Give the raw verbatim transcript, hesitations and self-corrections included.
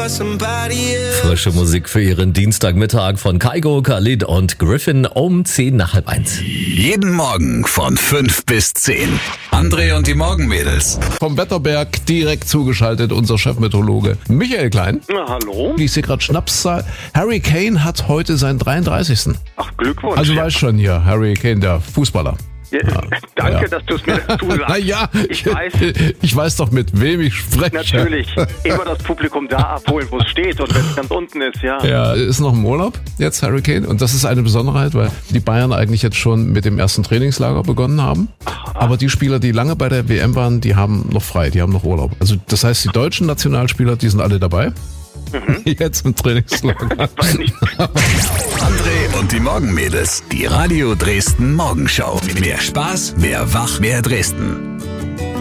Frische Musik für Ihren Dienstagmittag von Kygo, Khalid und Griffin um zehn nach halb eins. Jeden Morgen von fünf bis zehn. André und die Morgenmädels. Vom Wetterberg direkt zugeschaltet, unser Chefmeteorologe Michael Klein. Na, hallo. Ich sehe gerade Schnapszahl. Harry Kane hat heute seinen dreiunddreißigsten Ach, Glückwunsch. Also weißt schon hier, Harry Kane, der Fußballer. Ja, Ja, danke, ja. dass du es mir dazu sagst. Na ja, Ich weiß. Ich weiß doch, mit wem ich spreche. Natürlich. Immer das Publikum da abholen, wo es steht und wenn es ganz unten ist, ja. Ja, ist noch im Urlaub jetzt, Harry Kane. Und das ist eine Besonderheit, weil die Bayern eigentlich jetzt schon mit dem ersten Trainingslager begonnen haben. Aber die Spieler, die lange bei der W M waren, die haben noch frei, die haben noch Urlaub. Also das heißt, die deutschen Nationalspieler, die sind alle dabei. Mhm. Jetzt im Trainingslager. André und die Morgenmädels. Die Radio Dresden Morgenshow. Mehr Spaß, mehr Wach, mehr Dresden.